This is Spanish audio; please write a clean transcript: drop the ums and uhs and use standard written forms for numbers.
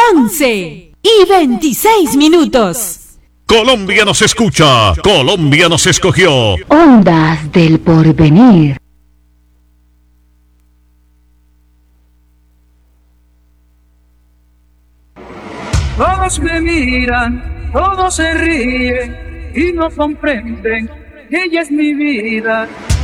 11:26. Colombia nos escucha, Colombia nos escogió. Ondas del Porvenir. Todos me miran, todos se ríen y no comprenden que ella es mi vida.